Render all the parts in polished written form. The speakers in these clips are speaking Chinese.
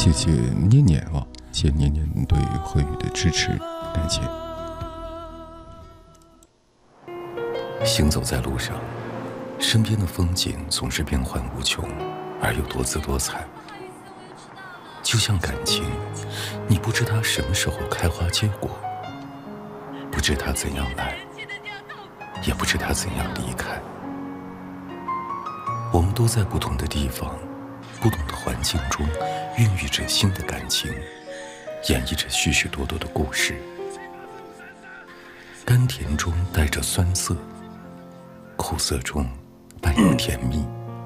谢谢念念啊，谢谢念念对何宇的支持，感谢。 行走在路上，身边的风景总是变幻无穷，而又多姿多彩。就像感情，你不知它什么时候开花结果，不知它怎样来，也不知它怎样离开。我们都在不同的地方，不同的环境中，孕育着新的感情，演绎着许许多多的故事。甘甜中带着酸涩，苦涩中伴有甜蜜。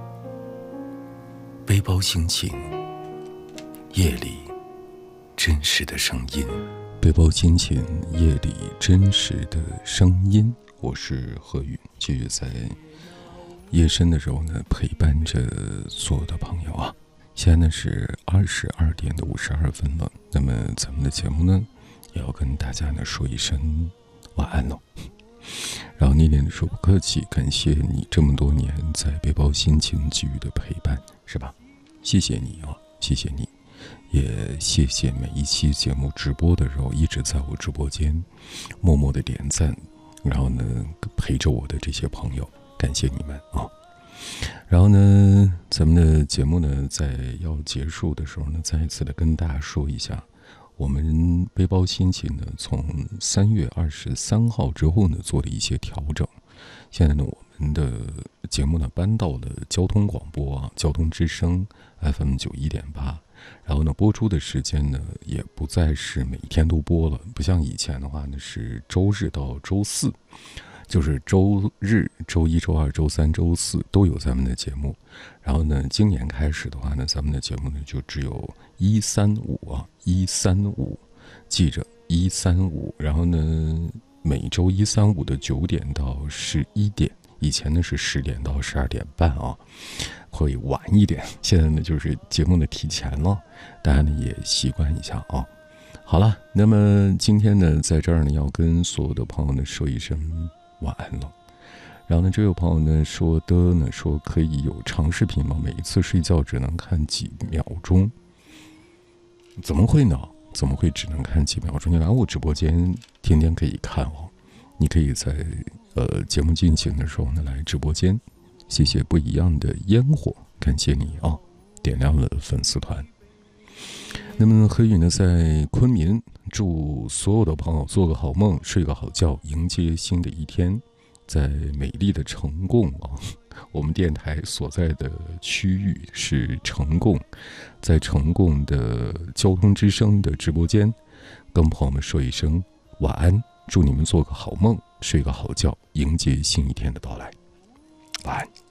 背包心情，夜里真实的声音。 背包心情，夜里真实的声音。我是何宇，继续在夜深的时候呢，陪伴着所有的朋友啊。现在呢是22点的52分了，那么咱们的节目呢，也要跟大家呢说一声晚安了。然后念念的说不客气，感谢你这么多年在背包心情给予的陪伴，是吧？谢谢你啊，谢谢你，也谢谢每一期节目直播的时候一直在我直播间默默的点赞，然后呢陪着我的这些朋友，感谢你们啊。然后呢，咱们的节目呢在要结束的时候呢，再一次的跟大家说一下，我们背包心情呢从3月23号之后呢做了一些调整。现在呢我们的节目呢搬到了交通广播啊，交通之声 FM91.8，然后呢播出的时间呢也不再是每天都播了，不像以前的话呢是周日到周四，就是周日、周一、周二、周三、周四都有咱们的节目。然后呢，今年开始的话呢，咱们的节目呢就只有135啊，135，记着135。然后呢，每周135的9点到11点，以前呢是10点到12点半啊，会晚一点。现在呢就是节目的提前了，大家呢也习惯一下啊。好了，那么今天呢，在这儿呢要跟所有的朋友呢说一声晚安了。然后呢，这位朋友呢说可以有长视频吗？每一次睡觉只能看几秒钟。怎么会呢？怎么会只能看几秒钟？你来我直播间天天可以看哦。你可以在节目进行的时候呢来直播间。谢谢不一样的烟火，感谢你啊，点亮了粉丝团。那么何宇呢在昆明，祝所有的朋友做个好梦，睡个好觉，迎接新的一天。在美丽的成贡啊，我们电台所在的区域是成贡，在成贡的交通之声的直播间，跟朋友们说一声晚安，祝你们做个好梦，睡个好觉，迎接新一天的到来，晚安。